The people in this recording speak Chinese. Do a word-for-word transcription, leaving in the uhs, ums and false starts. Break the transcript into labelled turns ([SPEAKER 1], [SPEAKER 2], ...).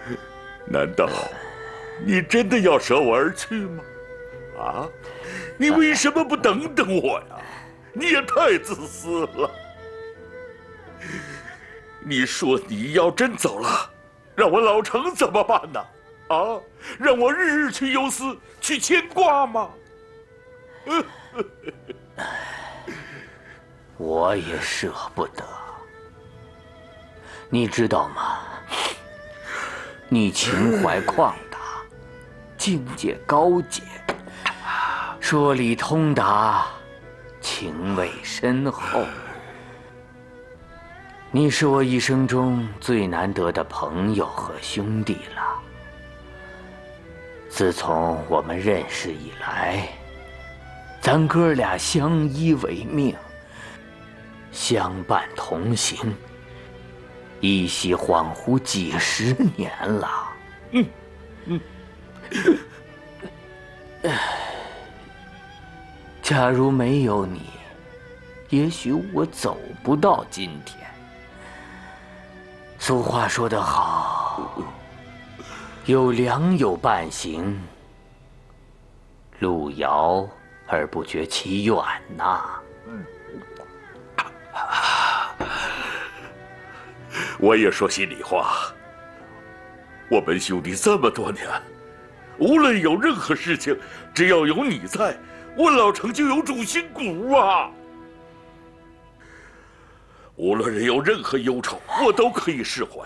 [SPEAKER 1] 难道你真的要舍我而去吗？啊，你为什么不等等我呀？你也太自私了。你说你要真走了，让我老程怎么办呢？啊，让我日日去忧思，去牵挂吗？
[SPEAKER 2] 我也舍不得，你知道吗？你情怀旷达，境界高洁，说理通达，情味深厚。你是我一生中最难得的朋友和兄弟了。自从我们认识以来，咱哥俩相依为命，相伴同行，一夕恍惚几十年了。嗯嗯。假如没有你，也许我走不到今天。俗话说得好，有良友伴行，路遥而不觉其远呐。
[SPEAKER 1] 我也说心里话，我们兄弟这么多年，无论有任何事情，只要有你在，温老成就有主心骨啊。无论人有任何忧愁，我都可以释怀。